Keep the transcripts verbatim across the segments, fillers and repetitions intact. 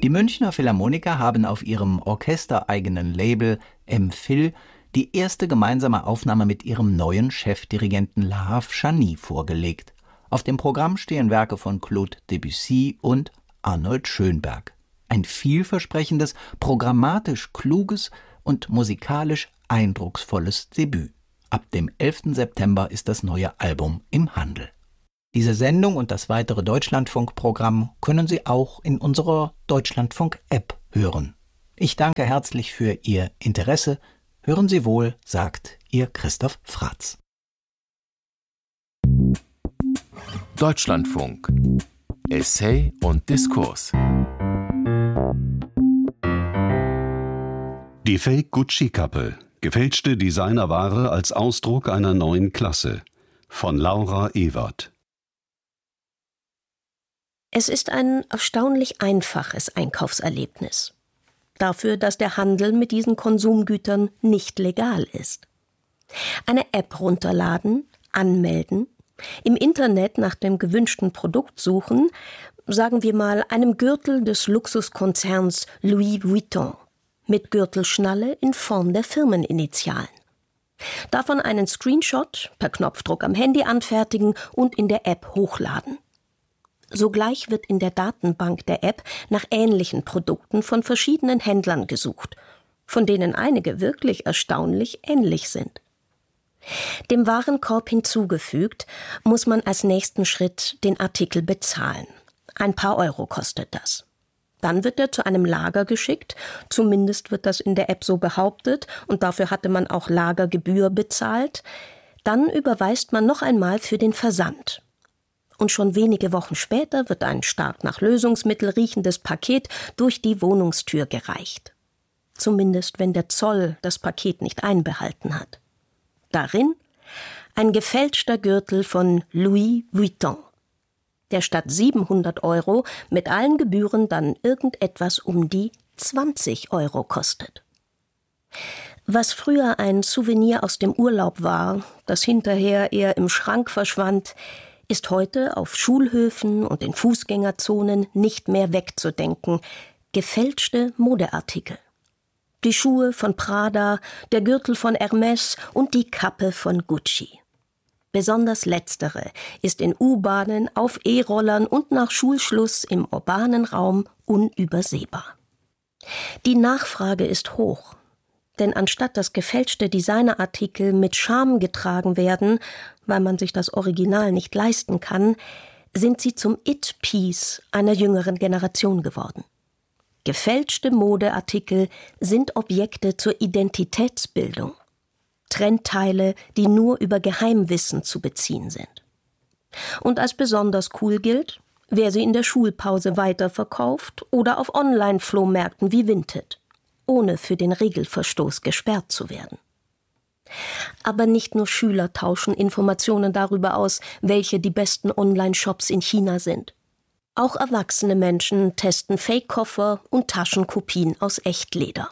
Die Münchner Philharmoniker haben auf ihrem orchestereigenen Label M-Phil die erste gemeinsame Aufnahme mit ihrem neuen Chefdirigenten Lahav Shani vorgelegt. Auf dem Programm stehen Werke von Claude Debussy und Arnold Schönberg. Ein vielversprechendes, programmatisch kluges und musikalisch eindrucksvolles Debüt. Ab dem elften September ist das neue Album im Handel. Diese Sendung und das weitere Deutschlandfunk-Programm können Sie auch in unserer Deutschlandfunk-App hören. Ich danke herzlich für Ihr Interesse. Hören Sie wohl, sagt Ihr Christoph Fratz. Deutschlandfunk. Essay und Diskurs. Die Fake-Gucci-Kappe. Gefälschte Designerware als Ausdruck einer neuen Klasse. Von Laura Ewert. Es ist ein erstaunlich einfaches Einkaufserlebnis. Dafür, dass der Handel mit diesen Konsumgütern nicht legal ist. Eine App runterladen, anmelden, im Internet nach dem gewünschten Produkt suchen, sagen wir mal einem Gürtel des Luxuskonzerns Louis Vuitton, mit Gürtelschnalle in Form der Firmeninitialen. Davon einen Screenshot per Knopfdruck am Handy anfertigen und in der App hochladen. Sogleich wird in der Datenbank der App nach ähnlichen Produkten von verschiedenen Händlern gesucht, von denen einige wirklich erstaunlich ähnlich sind. Dem Warenkorb hinzugefügt, muss man als nächsten Schritt den Artikel bezahlen. Ein paar Euro kostet das. Dann wird er zu einem Lager geschickt, zumindest wird das in der App so behauptet, und dafür hatte man auch Lagergebühr bezahlt. Dann überweist man noch einmal für den Versand. Und schon wenige Wochen später wird ein stark nach Lösungsmittel riechendes Paket durch die Wohnungstür gereicht. Zumindest wenn der Zoll das Paket nicht einbehalten hat. Darin ein gefälschter Gürtel von Louis Vuitton, der statt siebenhundert Euro mit allen Gebühren dann irgendetwas um die zwanzig Euro kostet. Was früher ein Souvenir aus dem Urlaub war, das hinterher eher im Schrank verschwand, ist heute auf Schulhöfen und in Fußgängerzonen nicht mehr wegzudenken. Gefälschte Modeartikel. Die Schuhe von Prada, der Gürtel von Hermès und die Kappe von Gucci. Besonders letztere ist in U-Bahnen, auf E-Rollern und nach Schulschluss im urbanen Raum unübersehbar. Die Nachfrage ist hoch, denn anstatt dass gefälschte Designerartikel mit Scham getragen werden, weil man sich das Original nicht leisten kann, sind sie zum It-Piece einer jüngeren Generation geworden. Gefälschte Modeartikel sind Objekte zur Identitätsbildung. Trendteile, die nur über Geheimwissen zu beziehen sind. Und als besonders cool gilt, wer sie in der Schulpause weiterverkauft oder auf Online-Flohmärkten wie Vinted, ohne für den Regelverstoß gesperrt zu werden. Aber nicht nur Schüler tauschen Informationen darüber aus, welche die besten Online-Shops in China sind. Auch erwachsene Menschen testen Fake-Koffer und Taschenkopien aus Echtleder.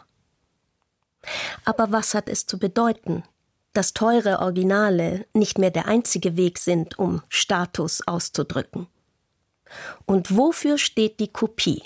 Aber was hat es zu bedeuten, dass teure Originale nicht mehr der einzige Weg sind, um Status auszudrücken? Und wofür steht die Kopie?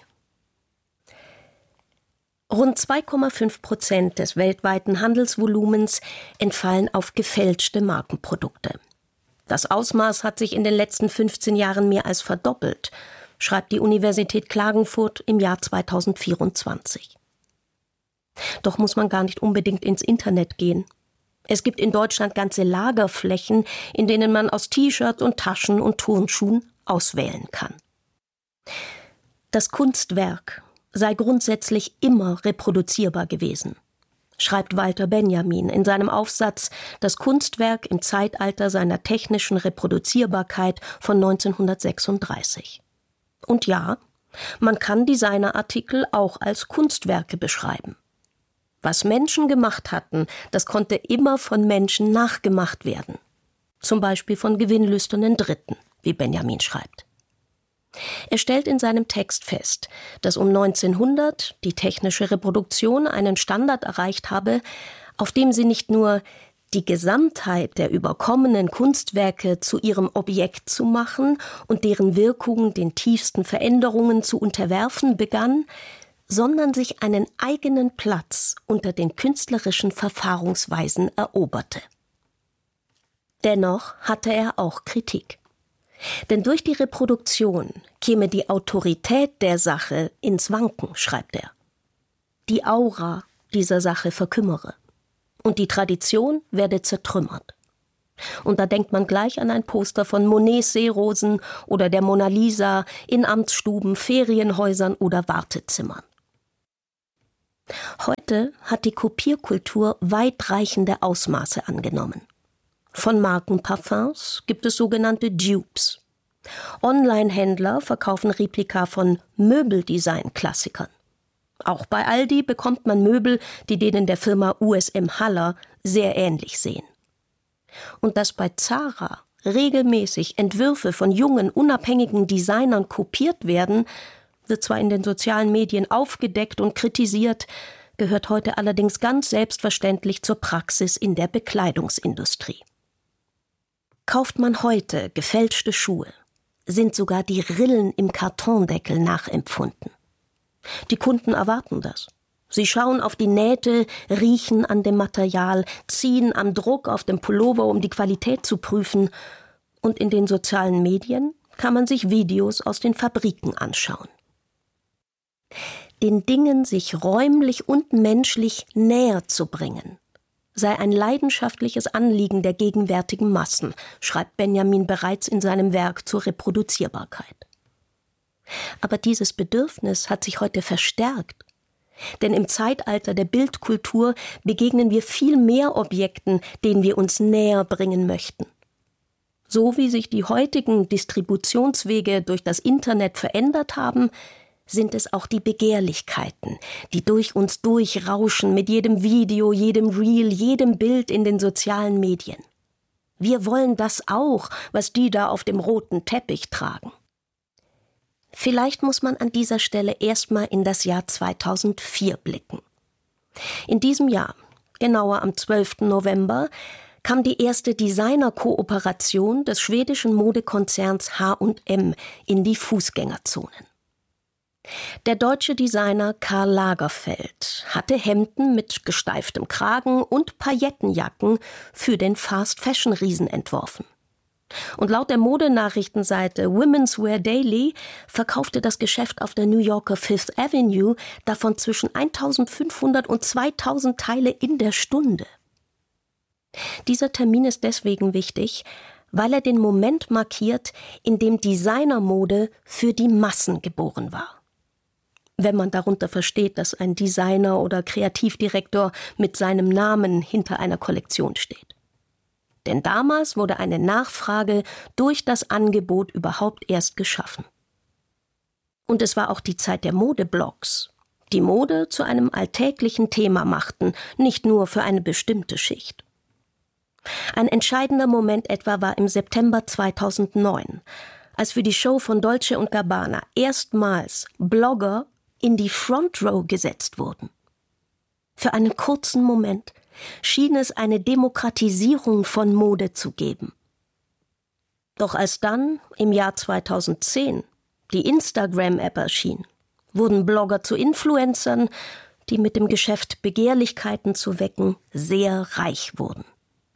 Rund zwei Komma fünf Prozent des weltweiten Handelsvolumens entfallen auf gefälschte Markenprodukte. Das Ausmaß hat sich in den letzten fünfzehn Jahren mehr als verdoppelt, schreibt die Universität Klagenfurt im Jahr zweitausendvierundzwanzig. Doch muss man gar nicht unbedingt ins Internet gehen. Es gibt in Deutschland ganze Lagerflächen, in denen man aus T-Shirts und Taschen und Turnschuhen auswählen kann. Das Kunstwerk sei grundsätzlich immer reproduzierbar gewesen, schreibt Walter Benjamin in seinem Aufsatz Das Kunstwerk im Zeitalter seiner technischen Reproduzierbarkeit von neunzehnhundertsechsunddreißig. Und ja, man kann Designerartikel auch als Kunstwerke beschreiben. Was Menschen gemacht hatten, das konnte immer von Menschen nachgemacht werden. Zum Beispiel von gewinnlüsternen Dritten, wie Benjamin schreibt. Er stellt in seinem Text fest, dass um neunzehnhundert die technische Reproduktion einen Standard erreicht habe, auf dem sie nicht nur die Gesamtheit der überkommenen Kunstwerke zu ihrem Objekt zu machen und deren Wirkung den tiefsten Veränderungen zu unterwerfen begann, sondern sich einen eigenen Platz unter den künstlerischen Verfahrensweisen eroberte. Dennoch hatte er auch Kritik. Denn durch die Reproduktion käme die Autorität der Sache ins Wanken, schreibt er. Die Aura dieser Sache verkümmere. Und die Tradition werde zertrümmert. Und da denkt man gleich an ein Poster von Monets Seerosen oder der Mona Lisa in Amtsstuben, Ferienhäusern oder Wartezimmern. Heute hat die Kopierkultur weitreichende Ausmaße angenommen. Von Markenparfums gibt es sogenannte Dupes. Online-Händler verkaufen Replika von Möbeldesign-Klassikern. Auch bei Aldi bekommt man Möbel, die denen der Firma U S M Haller sehr ähnlich sehen. Und dass bei Zara regelmäßig Entwürfe von jungen, unabhängigen Designern kopiert werden, wird zwar in den sozialen Medien aufgedeckt und kritisiert, gehört heute allerdings ganz selbstverständlich zur Praxis in der Bekleidungsindustrie. Kauft man heute gefälschte Schuhe, sind sogar die Rillen im Kartondeckel nachempfunden. Die Kunden erwarten das. Sie schauen auf die Nähte, riechen an dem Material, ziehen am Druck auf dem Pullover, um die Qualität zu prüfen. Und in den sozialen Medien kann man sich Videos aus den Fabriken anschauen. Den Dingen sich räumlich und menschlich näher zu bringen, sei ein leidenschaftliches Anliegen der gegenwärtigen Massen, schreibt Benjamin bereits in seinem Werk zur Reproduzierbarkeit. Aber dieses Bedürfnis hat sich heute verstärkt. Denn im Zeitalter der Bildkultur begegnen wir viel mehr Objekten, denen wir uns näher bringen möchten. So wie sich die heutigen Distributionswege durch das Internet verändert haben, sind es auch die Begehrlichkeiten, die durch uns durchrauschen mit jedem Video, jedem Reel, jedem Bild in den sozialen Medien. Wir wollen das auch, was die da auf dem roten Teppich tragen. Vielleicht muss man an dieser Stelle erstmal in das Jahr zweitausendvier blicken. In diesem Jahr, genauer am zwölften November, kam die erste Designer-Kooperation des schwedischen Modekonzerns H und M in die Fußgängerzonen. Der deutsche Designer Karl Lagerfeld hatte Hemden mit gesteiftem Kragen und Paillettenjacken für den Fast-Fashion-Riesen entworfen. Und laut der Modenachrichtenseite Women's Wear Daily verkaufte das Geschäft auf der New Yorker Fifth Avenue davon zwischen eintausendfünfhundert und zweitausend Teile in der Stunde. Dieser Termin ist deswegen wichtig, weil er den Moment markiert, in dem Designermode für die Massen geboren war. Wenn man darunter versteht, dass ein Designer oder Kreativdirektor mit seinem Namen hinter einer Kollektion steht. Denn damals wurde eine Nachfrage durch das Angebot überhaupt erst geschaffen. Und es war auch die Zeit der Modeblogs, die Mode zu einem alltäglichen Thema machten, nicht nur für eine bestimmte Schicht. Ein entscheidender Moment etwa war im September zweitausendneun, als für die Show von Dolce und Gabbana erstmals Blogger in die Front Row gesetzt wurden. Für einen kurzen Moment schien es eine Demokratisierung von Mode zu geben. Doch als dann, im Jahr zweitausendzehn, die Instagram-App erschien, wurden Blogger zu Influencern, die mit dem Geschäft Begehrlichkeiten zu wecken, sehr reich wurden.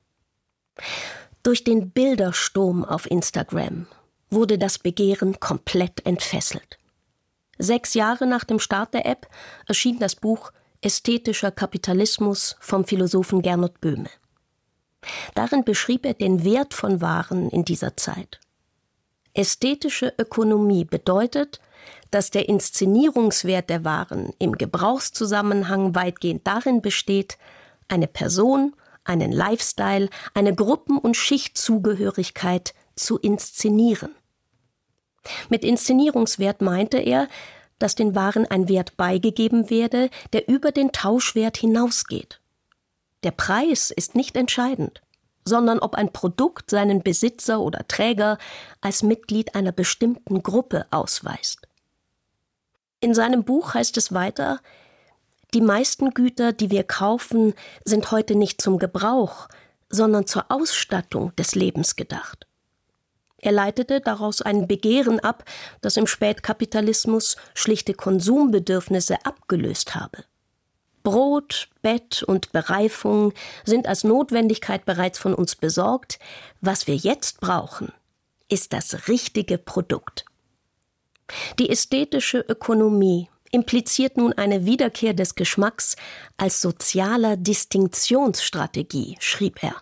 Durch den Bildersturm auf Instagram wurde das Begehren komplett entfesselt. Sechs Jahre nach dem Start der App erschien das Buch Ästhetischer Kapitalismus vom Philosophen Gernot Böhme. Darin beschrieb er den Wert von Waren in dieser Zeit. Ästhetische Ökonomie bedeutet, dass der Inszenierungswert der Waren im Gebrauchszusammenhang weitgehend darin besteht, eine Person, einen Lifestyle, eine Gruppen- und Schichtzugehörigkeit zu inszenieren. Mit Inszenierungswert meinte er, dass den Waren ein Wert beigegeben werde, der über den Tauschwert hinausgeht. Der Preis ist nicht entscheidend, sondern ob ein Produkt seinen Besitzer oder Träger als Mitglied einer bestimmten Gruppe ausweist. In seinem Buch heißt es weiter: Die meisten Güter, die wir kaufen, sind heute nicht zum Gebrauch, sondern zur Ausstattung des Lebens gedacht. Er leitete daraus ein Begehren ab, das im Spätkapitalismus schlichte Konsumbedürfnisse abgelöst habe. Brot, Bett und Bereifung sind als Notwendigkeit bereits von uns besorgt. Was wir jetzt brauchen, ist das richtige Produkt. Die ästhetische Ökonomie impliziert nun eine Wiederkehr des Geschmacks als sozialer Distinktionsstrategie, schrieb er.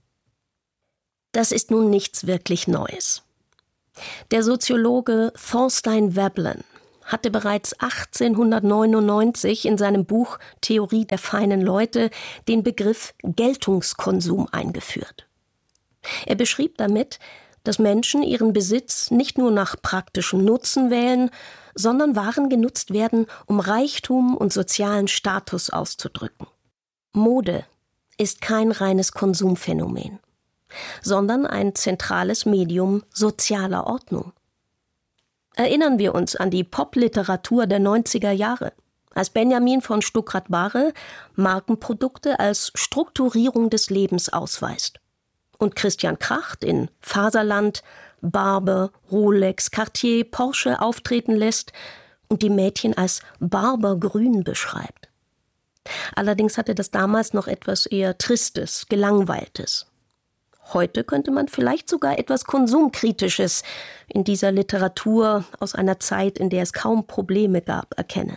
Das ist nun nichts wirklich Neues. Der Soziologe Thorstein Veblen hatte bereits achtzehnhundertneunundneunzig in seinem Buch Theorie der feinen Leute den Begriff Geltungskonsum eingeführt. Er beschrieb damit, dass Menschen ihren Besitz nicht nur nach praktischem Nutzen wählen, sondern Waren genutzt werden, um Reichtum und sozialen Status auszudrücken. Mode ist kein reines Konsumphänomen, sondern ein zentrales Medium sozialer Ordnung. Erinnern wir uns an die Popliteratur der neunziger Jahre, als Benjamin von Stuckrad-Barre Markenprodukte als Strukturierung des Lebens ausweist und Christian Kracht in Faserland Barber, Rolex, Cartier, Porsche auftreten lässt und die Mädchen als Barbergrün beschreibt. Allerdings hatte das damals noch etwas eher Tristes, Gelangweiltes. Heute könnte man vielleicht sogar etwas Konsumkritisches in dieser Literatur aus einer Zeit, in der es kaum Probleme gab, erkennen.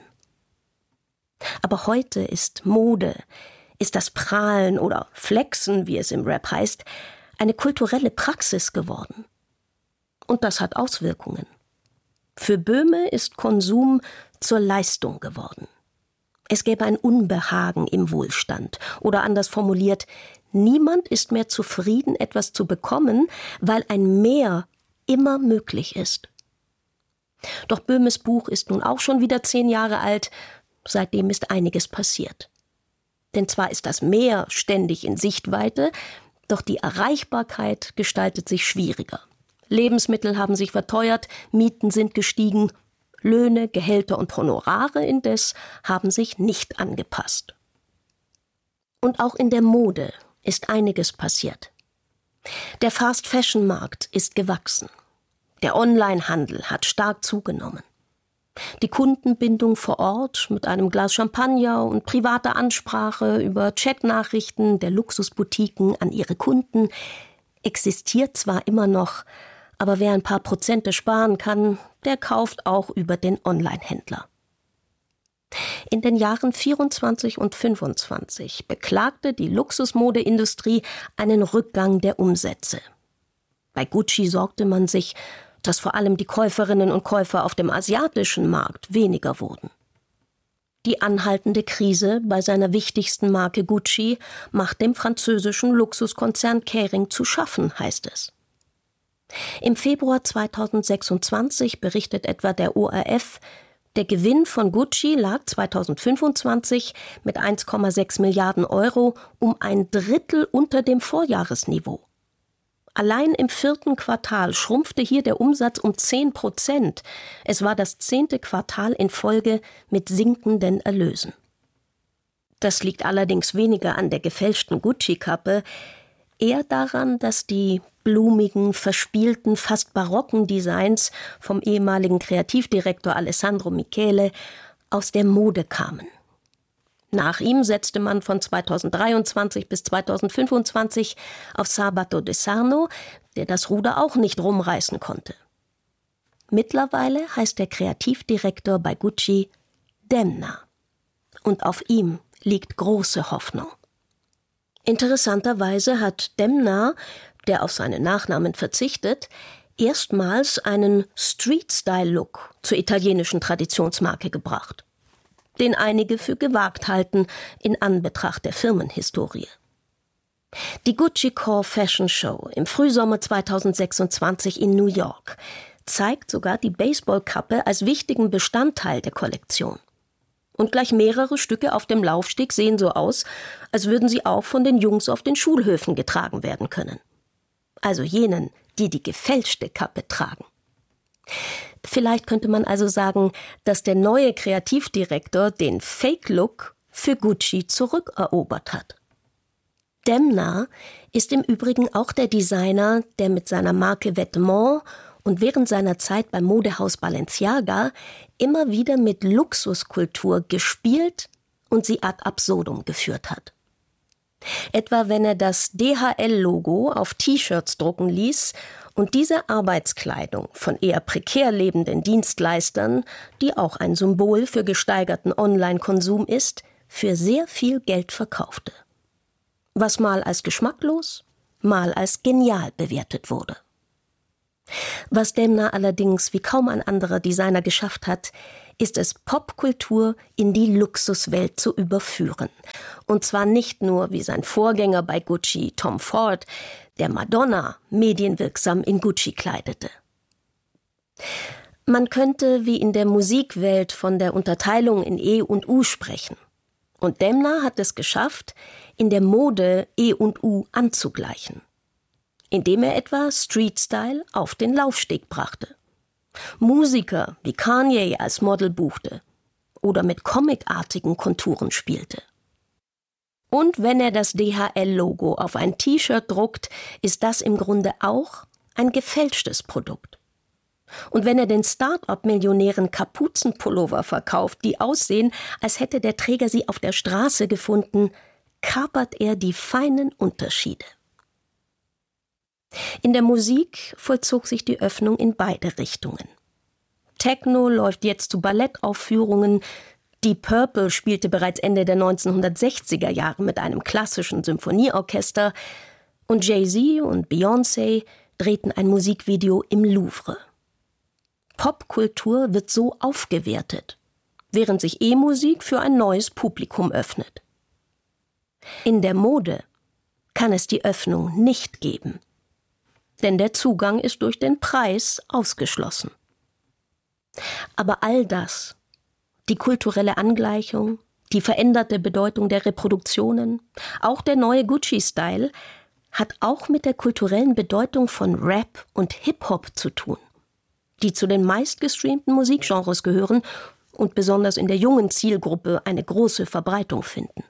Aber heute ist Mode, ist das Prahlen oder Flexen, wie es im Rap heißt, eine kulturelle Praxis geworden. Und das hat Auswirkungen. Für Böhme ist Konsum zur Leistung geworden. Es gäbe ein Unbehagen im Wohlstand. Oder anders formuliert, niemand ist mehr zufrieden, etwas zu bekommen, weil ein Mehr immer möglich ist. Doch Böhmes Buch ist nun auch schon wieder zehn Jahre alt. Seitdem ist einiges passiert. Denn zwar ist das Mehr ständig in Sichtweite, doch die Erreichbarkeit gestaltet sich schwieriger. Lebensmittel haben sich verteuert, Mieten sind gestiegen, Löhne, Gehälter und Honorare indes haben sich nicht angepasst. Und auch in der Mode ist einiges passiert. Der Fast-Fashion-Markt ist gewachsen. Der Onlinehandel hat stark zugenommen. Die Kundenbindung vor Ort mit einem Glas Champagner und privater Ansprache über Chatnachrichten der Luxusboutiquen an ihre Kunden existiert zwar immer noch, aber wer ein paar Prozente sparen kann, der kauft auch über den Onlinehändler. In den Jahren vierundzwanzig und fünfundzwanzig beklagte die Luxusmodeindustrie einen Rückgang der Umsätze. Bei Gucci sorgte man sich, dass vor allem die Käuferinnen und Käufer auf dem asiatischen Markt weniger wurden. Die anhaltende Krise bei seiner wichtigsten Marke Gucci macht dem französischen Luxuskonzern Kering zu schaffen, heißt es. Im Februar zweitausendsechsundzwanzig berichtet etwa der O R F, der Gewinn von Gucci lag zweitausendfünfundzwanzig mit eins Komma sechs Milliarden Euro um ein Drittel unter dem Vorjahresniveau. Allein im vierten Quartal schrumpfte hier der Umsatz um zehn Prozent. Es war das zehnte Quartal in Folge mit sinkenden Erlösen. Das liegt allerdings weniger an der gefälschten Gucci-Kappe, eher daran, dass die blumigen, verspielten, fast barocken Designs vom ehemaligen Kreativdirektor Alessandro Michele aus der Mode kamen. Nach ihm setzte man von zweitausenddreiundzwanzig bis zweitausendfünfundzwanzig auf Sabato De Sarno, der das Ruder auch nicht rumreißen konnte. Mittlerweile heißt der Kreativdirektor bei Gucci Demna. Und auf ihm liegt große Hoffnung. Interessanterweise hat Demna, der auf seinen Nachnamen verzichtet, erstmals einen Street-Style-Look zur italienischen Traditionsmarke gebracht, den einige für gewagt halten in Anbetracht der Firmenhistorie. Die Gucci Core Fashion Show im Frühsommer zweitausendsechsundzwanzig in New York zeigt sogar die Baseballkappe als wichtigen Bestandteil der Kollektion. Und gleich mehrere Stücke auf dem Laufsteg sehen so aus, als würden sie auch von den Jungs auf den Schulhöfen getragen werden können. Also jenen, die die gefälschte Kappe tragen. Vielleicht könnte man also sagen, dass der neue Kreativdirektor den Fake-Look für Gucci zurückerobert hat. Demna ist im Übrigen auch der Designer, der mit seiner Marke Vêtements und während seiner Zeit beim Modehaus Balenciaga immer wieder mit Luxuskultur gespielt und sie ad absurdum geführt hat. Etwa wenn er das D H L-Logo auf T-Shirts drucken ließ und diese Arbeitskleidung von eher prekär lebenden Dienstleistern, die auch ein Symbol für gesteigerten Online-Konsum ist, für sehr viel Geld verkaufte. Was mal als geschmacklos, mal als genial bewertet wurde. Was Demna allerdings wie kaum ein anderer Designer geschafft hat, ist es, Popkultur in die Luxuswelt zu überführen. Und zwar nicht nur wie sein Vorgänger bei Gucci, Tom Ford, der Madonna medienwirksam in Gucci kleidete. Man könnte wie in der Musikwelt von der Unterteilung in E und U sprechen. Und Demna hat es geschafft, in der Mode E und U anzugleichen, indem er etwa Street-Style auf den Laufsteg brachte, Musiker wie Kanye als Model buchte oder mit comicartigen Konturen spielte. Und wenn er das D H L-Logo auf ein T-Shirt druckt, ist das im Grunde auch ein gefälschtes Produkt. Und wenn er den Start-up-Millionären Kapuzenpullover verkauft, die aussehen, als hätte der Träger sie auf der Straße gefunden, kapert er die feinen Unterschiede. In der Musik vollzog sich die Öffnung in beide Richtungen. Techno läuft jetzt zu Ballettaufführungen, Deep Purple spielte bereits Ende der neunzehnhundertsechziger Jahre mit einem klassischen Symphonieorchester und Jay-Z und Beyoncé drehten ein Musikvideo im Louvre. Popkultur wird so aufgewertet, während sich E-Musik für ein neues Publikum öffnet. In der Mode kann es die Öffnung nicht geben, denn der Zugang ist durch den Preis ausgeschlossen. Aber all das, die kulturelle Angleichung, die veränderte Bedeutung der Reproduktionen, auch der neue Gucci-Style, hat auch mit der kulturellen Bedeutung von Rap und Hip-Hop zu tun, die zu den meistgestreamten Musikgenres gehören und besonders in der jungen Zielgruppe eine große Verbreitung finden.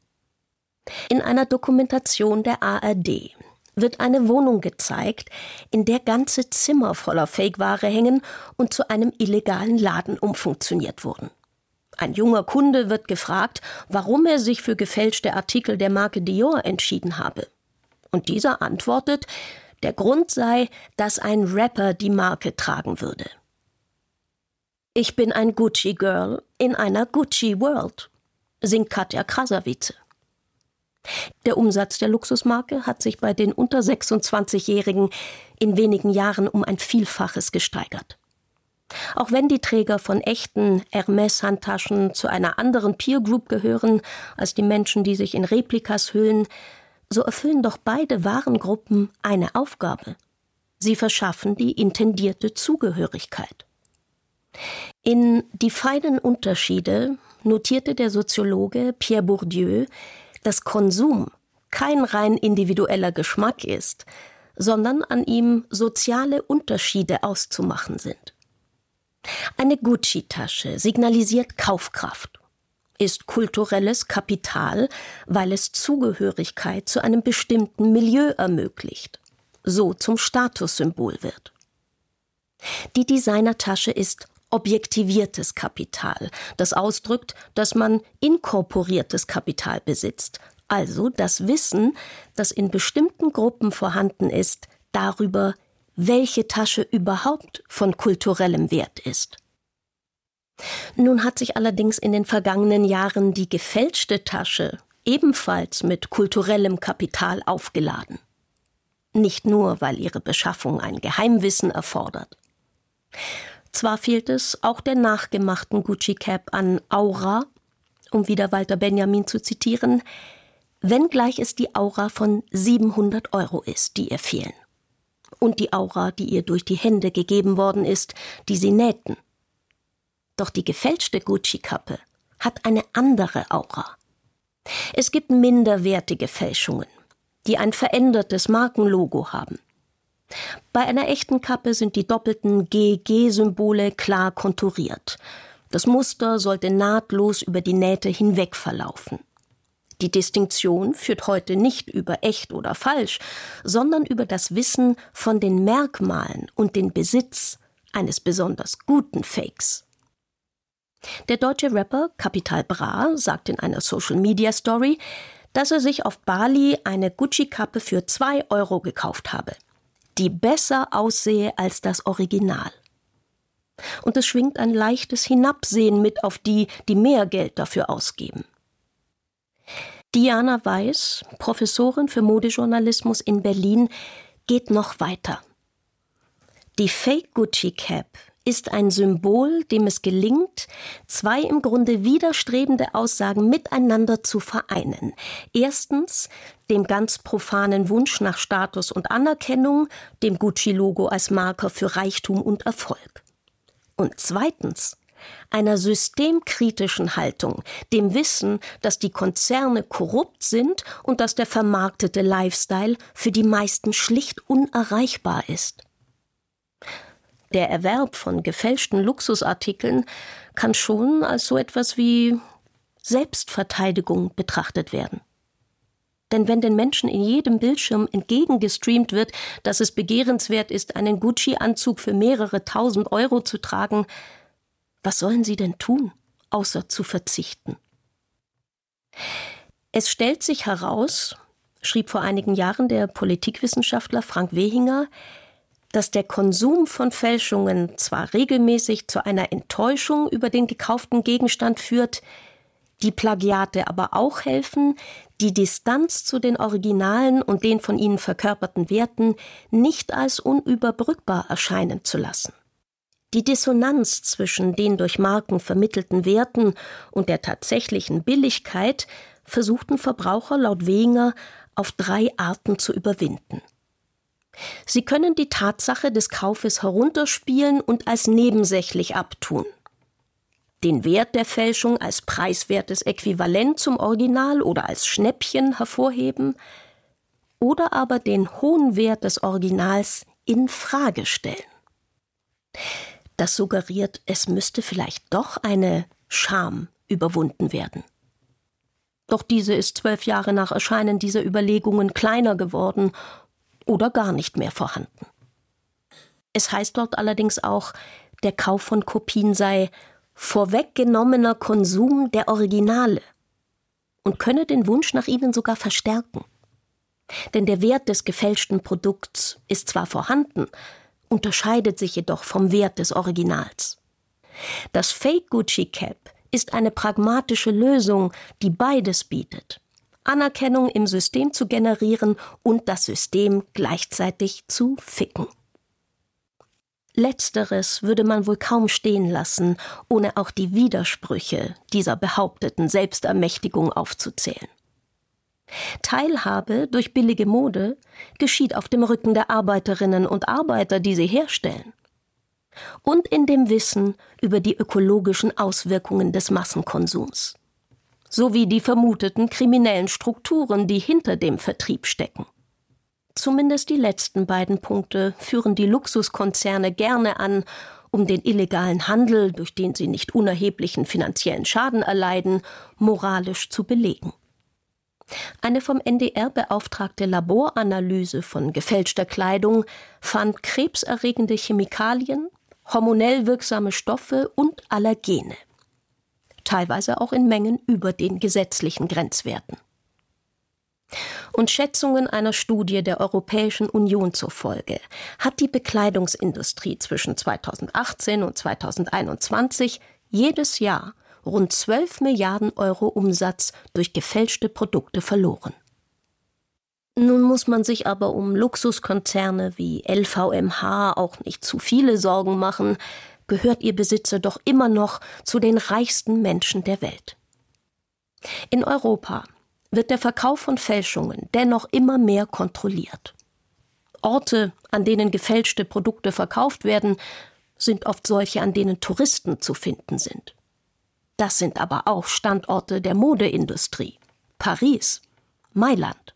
In einer Dokumentation der A R D wird eine Wohnung gezeigt, in der ganze Zimmer voller Fake-Ware hängen und zu einem illegalen Laden umfunktioniert wurden. Ein junger Kunde wird gefragt, warum er sich für gefälschte Artikel der Marke Dior entschieden habe. Und dieser antwortet, der Grund sei, dass ein Rapper die Marke tragen würde. Ich bin ein Gucci-Girl in einer Gucci-World, singt Katja Krasavice. Der Umsatz der Luxusmarke hat sich bei den unter sechsundzwanzigjährigen in wenigen Jahren um ein Vielfaches gesteigert. Auch wenn die Träger von echten Hermès-Handtaschen zu einer anderen Peer-Group gehören als die Menschen, die sich in Replikas hüllen, so erfüllen doch beide Warengruppen eine Aufgabe. Sie verschaffen die intendierte Zugehörigkeit. In Die feinen Unterschiede notierte der Soziologe Pierre Bourdieu, dass Konsum kein rein individueller Geschmack ist, sondern an ihm soziale Unterschiede auszumachen sind. Eine Gucci-Tasche signalisiert Kaufkraft, ist kulturelles Kapital, weil es Zugehörigkeit zu einem bestimmten Milieu ermöglicht, so zum Statussymbol wird. Die Designertasche ist objektiviertes Kapital, das ausdrückt, dass man inkorporiertes Kapital besitzt, also das Wissen, das in bestimmten Gruppen vorhanden ist, darüber, welche Tasche überhaupt von kulturellem Wert ist. Nun hat sich allerdings in den vergangenen Jahren die gefälschte Tasche ebenfalls mit kulturellem Kapital aufgeladen. Nicht nur, weil ihre Beschaffung ein Geheimwissen erfordert. Zwar fehlt es auch der nachgemachten Gucci-Cap an Aura, um wieder Walter Benjamin zu zitieren, wenngleich es die Aura von siebenhundert Euro ist, die ihr fehlen. Und die Aura, die ihr durch die Hände gegeben worden ist, die sie nähten. Doch die gefälschte Gucci-Kappe hat eine andere Aura. Es gibt minderwertige Fälschungen, die ein verändertes Markenlogo haben. Bei einer echten Kappe sind die doppelten G G-Symbole klar konturiert. Das Muster sollte nahtlos über die Nähte hinweg verlaufen. Die Distinktion führt heute nicht über echt oder falsch, sondern über das Wissen von den Merkmalen und den Besitz eines besonders guten Fakes. Der deutsche Rapper Capital Bra sagt in einer Social-Media-Story, dass er sich auf Bali eine Gucci-Kappe für zwei Euro gekauft habe, die besser aussehe als das Original. Und es schwingt ein leichtes Hinabsehen mit auf die, die mehr Geld dafür ausgeben. Diana Weiß, Professorin für Modejournalismus in Berlin, geht noch weiter. Die Fake Gucci Cap ist ein Symbol, dem es gelingt, zwei im Grunde widerstrebende Aussagen miteinander zu vereinen. Erstens dem ganz profanen Wunsch nach Status und Anerkennung, dem Gucci-Logo als Marker für Reichtum und Erfolg. Und zweitens einer systemkritischen Haltung, dem Wissen, dass die Konzerne korrupt sind und dass der vermarktete Lifestyle für die meisten schlicht unerreichbar ist. Der Erwerb von gefälschten Luxusartikeln kann schon als so etwas wie Selbstverteidigung betrachtet werden. Denn wenn den Menschen in jedem Bildschirm entgegengestreamt wird, dass es begehrenswert ist, einen Gucci-Anzug für mehrere tausend Euro zu tragen, was sollen sie denn tun, außer zu verzichten? Es stellt sich heraus, schrieb vor einigen Jahren der Politikwissenschaftler Frank Wehinger, dass der Konsum von Fälschungen zwar regelmäßig zu einer Enttäuschung über den gekauften Gegenstand führt, die Plagiate aber auch helfen, die Distanz zu den Originalen und den von ihnen verkörperten Werten nicht als unüberbrückbar erscheinen zu lassen. Die Dissonanz zwischen den durch Marken vermittelten Werten und der tatsächlichen Billigkeit versuchten Verbraucher laut Wehinger auf drei Arten zu überwinden. Sie können die Tatsache des Kaufes herunterspielen und als nebensächlich abtun. Den Wert der Fälschung als preiswertes Äquivalent zum Original oder als Schnäppchen hervorheben oder aber den hohen Wert des Originals in Frage stellen. Das suggeriert, es müsste vielleicht doch eine Scham überwunden werden. Doch diese ist zwölf Jahre nach Erscheinen dieser Überlegungen kleiner geworden oder gar nicht mehr vorhanden. Es heißt dort allerdings auch, der Kauf von Kopien sei vorweggenommener Konsum der Originale und könne den Wunsch nach ihnen sogar verstärken. Denn der Wert des gefälschten Produkts ist zwar vorhanden, unterscheidet sich jedoch vom Wert des Originals. Das Fake Gucci Cap ist eine pragmatische Lösung, die beides bietet: Anerkennung im System zu generieren und das System gleichzeitig zu ficken. Letzteres würde man wohl kaum stehen lassen, ohne auch die Widersprüche dieser behaupteten Selbstermächtigung aufzuzählen. Teilhabe durch billige Mode geschieht auf dem Rücken der Arbeiterinnen und Arbeiter, die sie herstellen. Und in dem Wissen über die ökologischen Auswirkungen des Massenkonsums. Sowie die vermuteten kriminellen Strukturen, die hinter dem Vertrieb stecken. Zumindest die letzten beiden Punkte führen die Luxuskonzerne gerne an, um den illegalen Handel, durch den sie nicht unerheblichen finanziellen Schaden erleiden, moralisch zu belegen. Eine vom N D R beauftragte Laboranalyse von gefälschter Kleidung fand krebserregende Chemikalien, hormonell wirksame Stoffe und Allergene. Teilweise auch in Mengen über den gesetzlichen Grenzwerten. Und Schätzungen einer Studie der Europäischen Union zufolge hat die Bekleidungsindustrie zwischen zweitausendachtzehn und zweitausendeinundzwanzig jedes Jahr rund zwölf Milliarden Euro Umsatz durch gefälschte Produkte verloren. Nun muss man sich aber um Luxuskonzerne wie L V M H auch nicht zu viele Sorgen machen, gehört ihr Besitzer doch immer noch zu den reichsten Menschen der Welt. In Europa wird der Verkauf von Fälschungen dennoch immer mehr kontrolliert. Orte, an denen gefälschte Produkte verkauft werden, sind oft solche, an denen Touristen zu finden sind. Das sind aber auch Standorte der Modeindustrie. Paris, Mailand.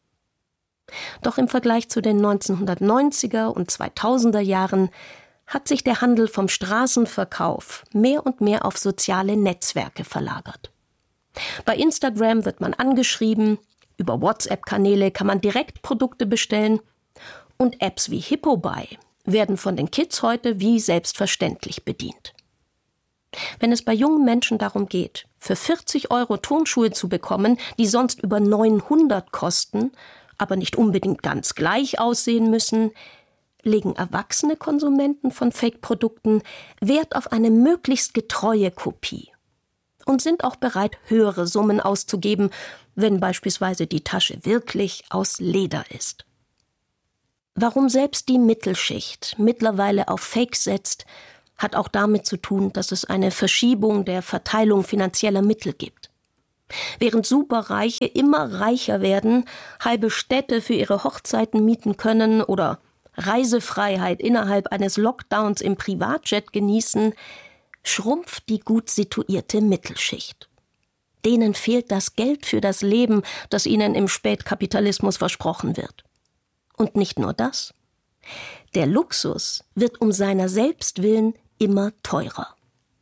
Doch im Vergleich zu den neunzehnhundertneunziger und zweitausender Jahren hat sich der Handel vom Straßenverkauf mehr und mehr auf soziale Netzwerke verlagert. Bei Instagram wird man angeschrieben, über WhatsApp-Kanäle kann man direkt Produkte bestellen und Apps wie Hippobuy werden von den Kids heute wie selbstverständlich bedient. Wenn es bei jungen Menschen darum geht, für vierzig Euro Turnschuhe zu bekommen, die sonst über neunhundert kosten, aber nicht unbedingt ganz gleich aussehen müssen, legen erwachsene Konsumenten von Fake-Produkten Wert auf eine möglichst getreue Kopie und sind auch bereit, höhere Summen auszugeben, wenn beispielsweise die Tasche wirklich aus Leder ist. Warum selbst die Mittelschicht mittlerweile auf Fakes setzt, hat auch damit zu tun, dass es eine Verschiebung der Verteilung finanzieller Mittel gibt. Während Superreiche immer reicher werden, halbe Städte für ihre Hochzeiten mieten können oder Reisefreiheit innerhalb eines Lockdowns im Privatjet genießen, schrumpft die gut situierte Mittelschicht. Denen fehlt das Geld für das Leben, das ihnen im Spätkapitalismus versprochen wird. Und nicht nur das. Der Luxus wird um seiner selbst willen immer teurer.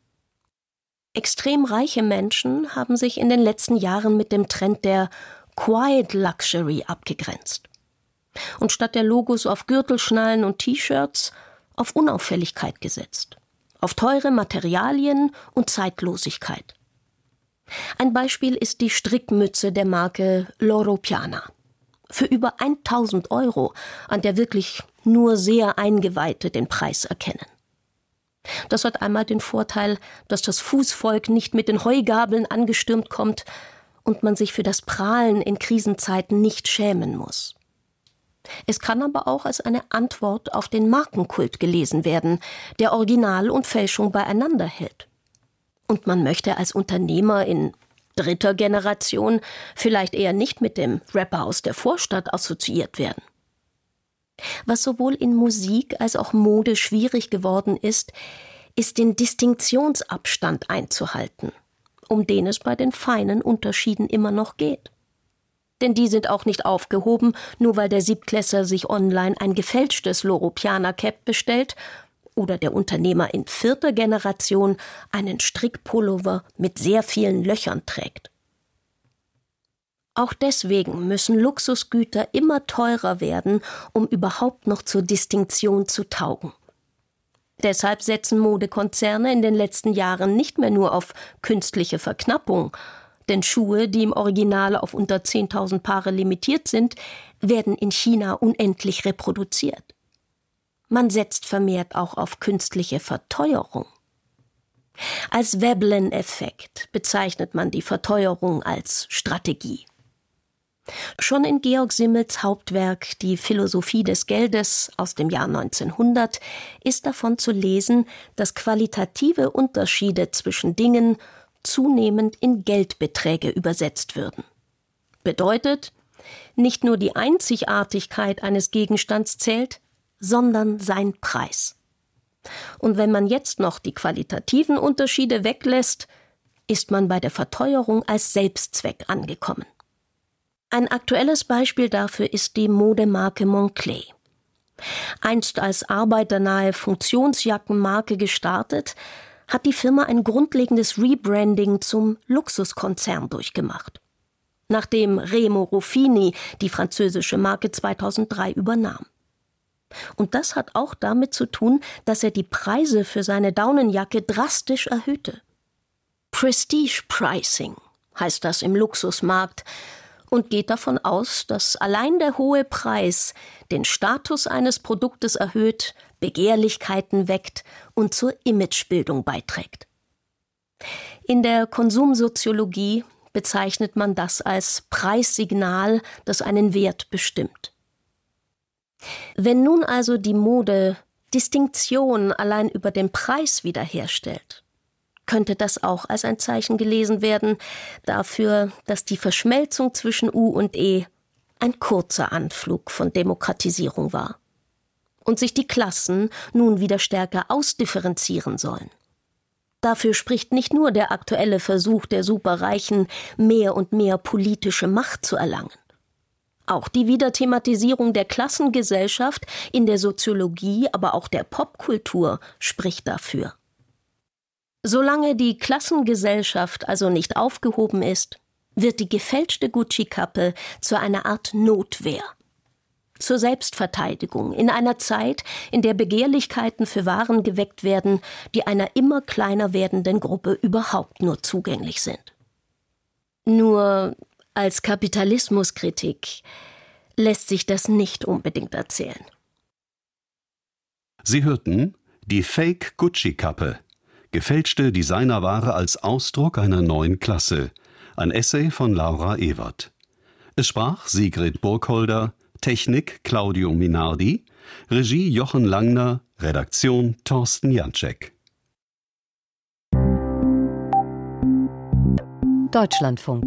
Extrem reiche Menschen haben sich in den letzten Jahren mit dem Trend der Quiet Luxury abgegrenzt. Und statt der Logos auf Gürtelschnallen und T-Shirts auf Unauffälligkeit gesetzt, auf teure Materialien und Zeitlosigkeit. Ein Beispiel ist die Strickmütze der Marke Loro Piana. Für über tausend Euro, an der wirklich nur sehr Eingeweihte den Preis erkennen. Das hat einmal den Vorteil, dass das Fußvolk nicht mit den Heugabeln angestürmt kommt und man sich für das Prahlen in Krisenzeiten nicht schämen muss. Es kann aber auch als eine Antwort auf den Markenkult gelesen werden, der Original und Fälschung beieinander hält. Und man möchte als Unternehmer in dritter Generation vielleicht eher nicht mit dem Rapper aus der Vorstadt assoziiert werden. Was sowohl in Musik als auch Mode schwierig geworden ist, ist den Distinktionsabstand einzuhalten, um den es bei den feinen Unterschieden immer noch geht. Denn die sind auch nicht aufgehoben, nur weil der Siebtklässler sich online ein gefälschtes Loro Piana Cap bestellt oder der Unternehmer in vierter Generation einen Strickpullover mit sehr vielen Löchern trägt. Auch deswegen müssen Luxusgüter immer teurer werden, um überhaupt noch zur Distinktion zu taugen. Deshalb setzen Modekonzerne in den letzten Jahren nicht mehr nur auf künstliche Verknappung, denn Schuhe, die im Original auf unter zehntausend Paare limitiert sind, werden in China unendlich reproduziert. Man setzt vermehrt auch auf künstliche Verteuerung. Als Veblen-Effekt bezeichnet man die Verteuerung als Strategie. Schon in Georg Simmels Hauptwerk Die Philosophie des Geldes aus dem Jahr neunzehnhundert ist davon zu lesen, dass qualitative Unterschiede zwischen Dingen zunehmend in Geldbeträge übersetzt würden. Bedeutet, nicht nur die Einzigartigkeit eines Gegenstands zählt, sondern sein Preis. Und wenn man jetzt noch die qualitativen Unterschiede weglässt, ist man bei der Verteuerung als Selbstzweck angekommen. Ein aktuelles Beispiel dafür ist die Modemarke Moncler. Einst als arbeiternahe Funktionsjackenmarke gestartet, hat die Firma ein grundlegendes Rebranding zum Luxuskonzern durchgemacht, nachdem Remo Ruffini die französische Marke zweitausenddrei übernahm. Und das hat auch damit zu tun, dass er die Preise für seine Daunenjacke drastisch erhöhte. Prestige Pricing heißt das im Luxusmarkt und geht davon aus, dass allein der hohe Preis den Status eines Produktes erhöht, Begehrlichkeiten weckt und zur Imagebildung beiträgt. In der Konsumsoziologie bezeichnet man das als Preissignal, das einen Wert bestimmt. Wenn nun also die Mode Distinktion allein über den Preis wiederherstellt, könnte das auch als ein Zeichen gelesen werden dafür, dass die Verschmelzung zwischen U und E ein kurzer Anflug von Demokratisierung war und sich die Klassen nun wieder stärker ausdifferenzieren sollen. Dafür spricht nicht nur der aktuelle Versuch der Superreichen, mehr und mehr politische Macht zu erlangen. Auch die Wiederthematisierung der Klassengesellschaft in der Soziologie, aber auch der Popkultur spricht dafür. Solange die Klassengesellschaft also nicht aufgehoben ist, wird die gefälschte Gucci-Kappe zu einer Art Notwehr. Zur Selbstverteidigung in einer Zeit, in der Begehrlichkeiten für Waren geweckt werden, die einer immer kleiner werdenden Gruppe überhaupt nur zugänglich sind. Nur als Kapitalismuskritik lässt sich das nicht unbedingt erzählen. Sie hörten die Fake-Gucci-Kappe. Gefälschte Designerware als Ausdruck einer neuen Klasse. Ein Essay von Laura Ewert. Es sprach Sigrid Burkholder, Technik Claudio Minardi, Regie Jochen Langner, Redaktion Thorsten Janczek. Deutschlandfunk.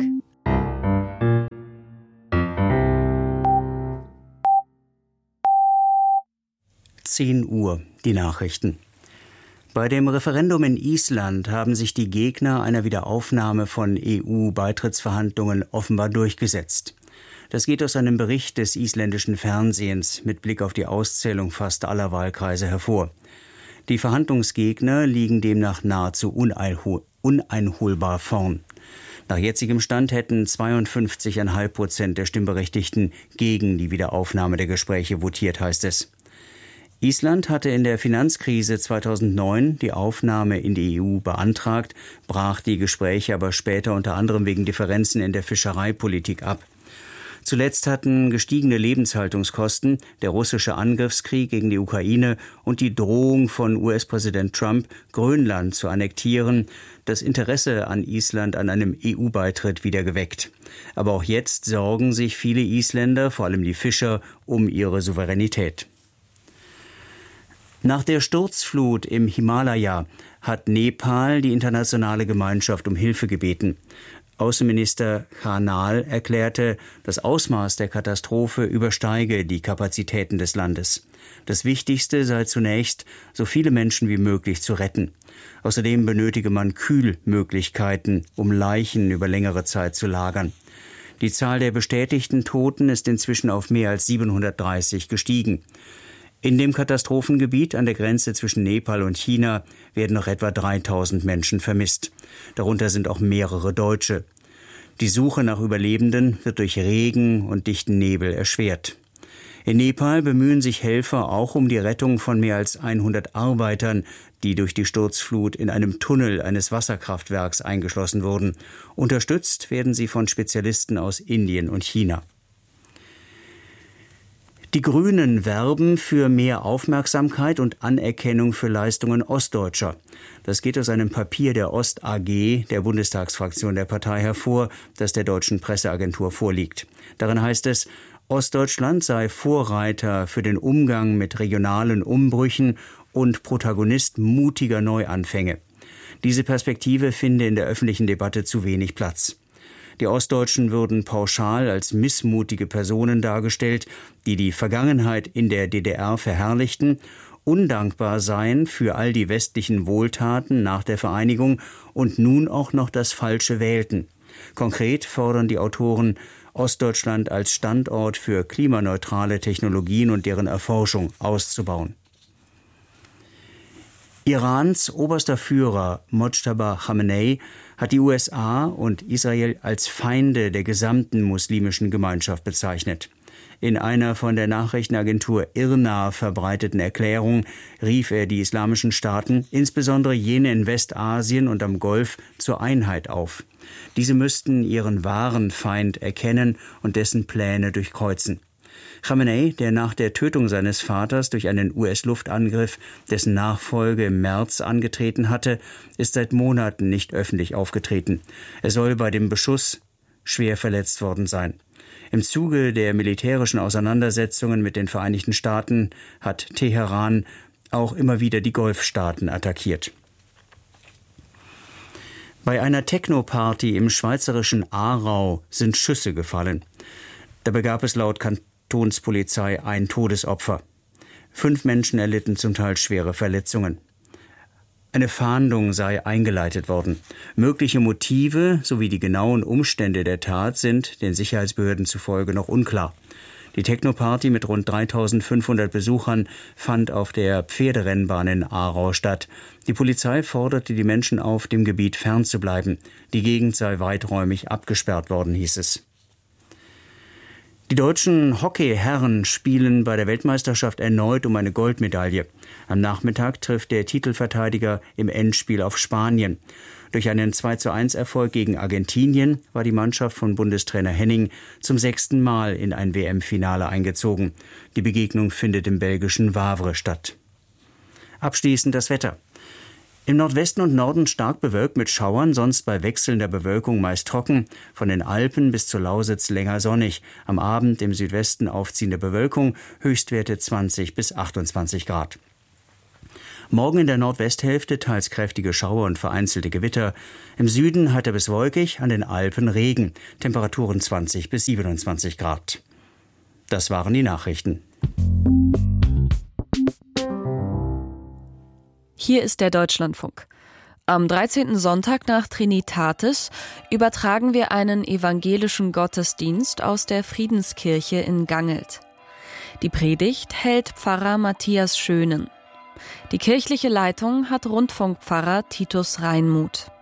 zehn Uhr, die Nachrichten. Bei dem Referendum in Island haben sich die Gegner einer Wiederaufnahme von E U-Beitrittsverhandlungen offenbar durchgesetzt. Das geht aus einem Bericht des isländischen Fernsehens mit Blick auf die Auszählung fast aller Wahlkreise hervor. Die Verhandlungsgegner liegen demnach nahezu uneinhol- uneinholbar vorn. Nach jetzigem Stand hätten zweiundfünfzig Komma fünf Prozent der Stimmberechtigten gegen die Wiederaufnahme der Gespräche votiert, heißt es. Island hatte in der Finanzkrise zweitausendneun die Aufnahme in die E U beantragt, brach die Gespräche aber später unter anderem wegen Differenzen in der Fischereipolitik ab. Zuletzt hatten gestiegene Lebenshaltungskosten, der russische Angriffskrieg gegen die Ukraine und die Drohung von U S-Präsident Trump, Grönland zu annektieren, das Interesse an Island an einem E U-Beitritt wieder geweckt. Aber auch jetzt sorgen sich viele Isländer, vor allem die Fischer, um ihre Souveränität. Nach der Sturzflut im Himalaya hat Nepal die internationale Gemeinschaft um Hilfe gebeten. Außenminister Khanal erklärte, das Ausmaß der Katastrophe übersteige die Kapazitäten des Landes. Das Wichtigste sei zunächst, so viele Menschen wie möglich zu retten. Außerdem benötige man Kühlmöglichkeiten, um Leichen über längere Zeit zu lagern. Die Zahl der bestätigten Toten ist inzwischen auf mehr als siebenhundertdreißig gestiegen. In dem Katastrophengebiet an der Grenze zwischen Nepal und China werden noch etwa dreitausend Menschen vermisst. Darunter sind auch mehrere Deutsche. Die Suche nach Überlebenden wird durch Regen und dichten Nebel erschwert. In Nepal bemühen sich Helfer auch um die Rettung von mehr als hundert Arbeitern, die durch die Sturzflut in einem Tunnel eines Wasserkraftwerks eingeschlossen wurden. Unterstützt werden sie von Spezialisten aus Indien und China. Die Grünen werben für mehr Aufmerksamkeit und Anerkennung für Leistungen Ostdeutscher. Das geht aus einem Papier der Ost A G, der Bundestagsfraktion der Partei, hervor, das der deutschen Presseagentur vorliegt. Darin heißt es, Ostdeutschland sei Vorreiter für den Umgang mit regionalen Umbrüchen und Protagonist mutiger Neuanfänge. Diese Perspektive finde in der öffentlichen Debatte zu wenig Platz. Die Ostdeutschen würden pauschal als missmutige Personen dargestellt, die die Vergangenheit in der D D R verherrlichten, undankbar seien für all die westlichen Wohltaten nach der Vereinigung und nun auch noch das Falsche wählten. Konkret fordern die Autoren, Ostdeutschland als Standort für klimaneutrale Technologien und deren Erforschung auszubauen. Irans oberster Führer Mojtaba Khamenei hat die U S A und Israel als Feinde der gesamten muslimischen Gemeinschaft bezeichnet. In einer von der Nachrichtenagentur I R N A verbreiteten Erklärung rief er die islamischen Staaten, insbesondere jene in Westasien und am Golf, zur Einheit auf. Diese müssten ihren wahren Feind erkennen und dessen Pläne durchkreuzen. Khamenei, der nach der Tötung seines Vaters durch einen U S-Luftangriff dessen Nachfolge im März angetreten hatte, ist seit Monaten nicht öffentlich aufgetreten. Er soll bei dem Beschuss schwer verletzt worden sein. Im Zuge der militärischen Auseinandersetzungen mit den Vereinigten Staaten hat Teheran auch immer wieder die Golfstaaten attackiert. Bei einer Techno-Party im schweizerischen Aarau sind Schüsse gefallen. Dabei gab es laut Kantonspolizei ein Todesopfer. Fünf Menschen erlitten zum Teil schwere Verletzungen. Eine Fahndung sei eingeleitet worden. Mögliche Motive sowie die genauen Umstände der Tat sind den Sicherheitsbehörden zufolge noch unklar. Die Techno-Party mit rund dreitausendfünfhundert Besuchern fand auf der Pferderennbahn in Aarau statt. Die Polizei forderte die Menschen auf, dem Gebiet fernzubleiben. Die Gegend sei weiträumig abgesperrt worden, hieß es. Die deutschen Hockeyherren spielen bei der Weltmeisterschaft erneut um eine Goldmedaille. Am Nachmittag trifft der Titelverteidiger im Endspiel auf Spanien. Durch einen zwei zu eins Erfolg gegen Argentinien war die Mannschaft von Bundestrainer Henning zum sechsten Mal in ein W M-Finale eingezogen. Die Begegnung findet im belgischen Wavre statt. Abschließend das Wetter. Im Nordwesten und Norden stark bewölkt mit Schauern, sonst bei wechselnder Bewölkung meist trocken. Von den Alpen bis zur Lausitz länger sonnig. Am Abend im Südwesten aufziehende Bewölkung, Höchstwerte zwanzig bis achtundzwanzig Grad. Morgen in der Nordwesthälfte teils kräftige Schauer und vereinzelte Gewitter. Im Süden heiter bis wolkig, an den Alpen Regen. Temperaturen zwanzig bis siebenundzwanzig Grad. Das waren die Nachrichten. Hier ist der Deutschlandfunk. Am dreizehnten Sonntag nach Trinitatis übertragen wir einen evangelischen Gottesdienst aus der Friedenskirche in Gangelt. Die Predigt hält Pfarrer Matthias Schönen. Die kirchliche Leitung hat Rundfunkpfarrer Titus Reinmuth.